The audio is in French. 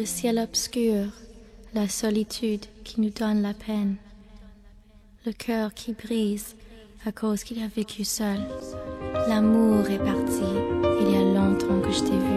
le ciel obscur, la solitude qui nous donne la peine, le cœur qui brise à cause qu'il a vécu seul. L'amour est parti, il y a longtemps que je t'ai vu.